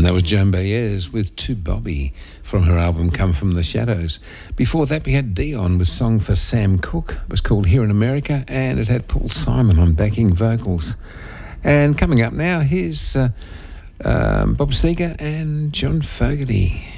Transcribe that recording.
And that was Joan Baez with To Bobby from her album Come From The Shadows. Before that, we had Dion with Song for Sam Cooke. It was called Here in America, and it had Paul Simon on backing vocals. And coming up now, here's Bob Seger and John Fogerty.